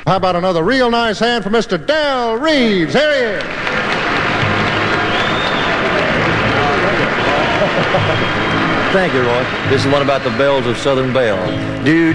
How about another real nice hand for Mr. Del Reeves? Here he is. Thank you, Roy. This is one about the bells of Southern Belle. Do